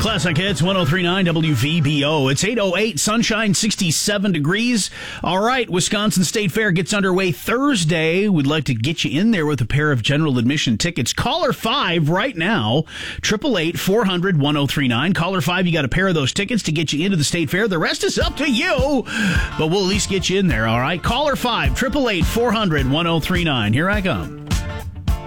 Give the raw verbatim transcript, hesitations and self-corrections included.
Classic Hits one oh three point nine W V B O. It's eight oh eight, sunshine, sixty-seven degrees. All right, Wisconsin State Fair gets underway Thursday. We'd like to get you in there with a pair of general admission tickets. Caller five right now, eight eight eight, four hundred, ten thirty-nine. Caller five, you got a pair of those tickets to get you into the State Fair. The rest is up to you, but we'll at least get you in there, all right? Caller five, eight eight eight, four hundred, ten thirty-nine. Here I come.